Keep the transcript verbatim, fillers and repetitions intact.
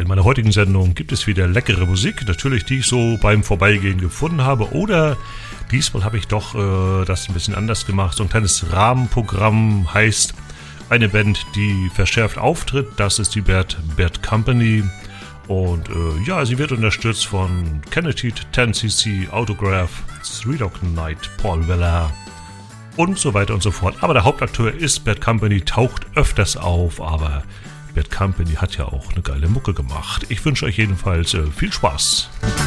in meiner heutigen Sendung gibt es wieder leckere Musik, natürlich die ich so beim Vorbeigehen gefunden habe, oder diesmal habe ich doch äh, das ein bisschen anders gemacht. So ein kleines Rahmenprogramm heißt eine Band, die verschärft auftritt, das ist die Bad, Bad Company. Und äh, ja, sie wird unterstützt von Kennedy, ten C C, Autograph, Three Dog Night, Paul Weller und so weiter und so fort. Aber der Hauptakteur ist Bad Company, taucht öfters auf, aber Bad Company hat ja auch eine geile Mucke gemacht. Ich wünsche euch jedenfalls äh, viel Spaß.